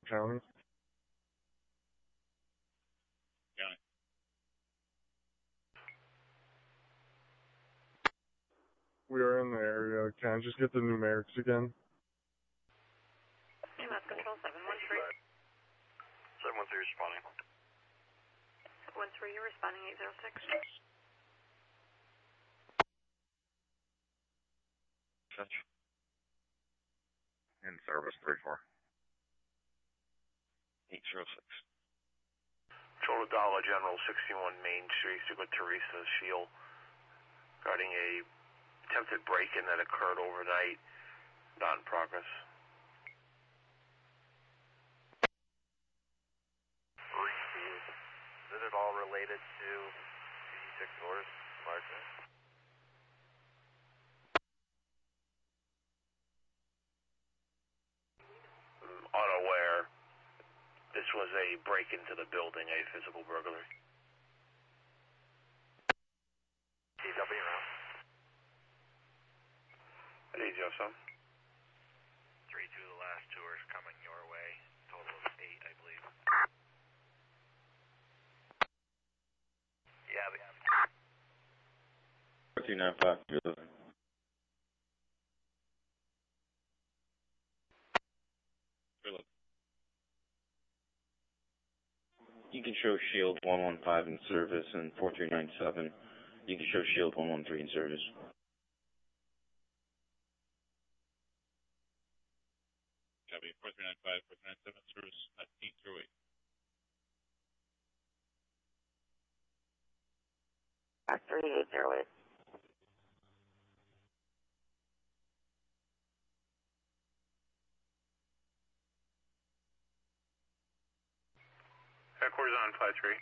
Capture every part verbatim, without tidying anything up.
County. County. We are in the area. Can I just get the numerics again? E M S Control seven one three. seven one three responding. one three, you're responding eight zero six. Catch. In service three four. eight zero six. Control to Dollar General, sixty-one Main Street, speak with Teresa Shield regarding a attempted break-in that occurred overnight, not in progress. Is it at all related to six doors, largely? I'm unaware. This was a break-in to the building, a physical burglary. T W around. At eight zero seven. three two, the last tour is coming your way. Total of eight, I believe. Yeah, we have. two nine five. You can show Shield one one five in service and four three nine seven. You can show Shield one one three in service. Copy. four three nine five, four three nine seven service at eight zero eight. Factory eight zero eight. Headquarters on five three.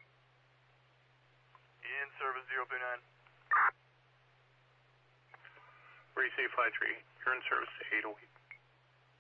In service zero three nine. Receive five three. You're in service to eight oh eight.